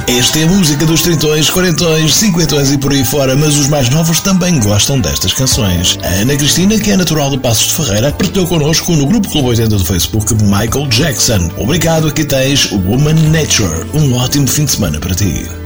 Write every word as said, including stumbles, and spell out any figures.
Esta é a música dos tritões, quarentões, cinquentões e por aí fora, mas os mais novos também gostam destas canções. A Ana Cristina, que é natural de Passos de Ferreira, partilhou connosco no grupo Clube oitenta do Facebook Michael Jackson. Obrigado, aqui tens Woman Nature. Um ótimo fim de semana para ti.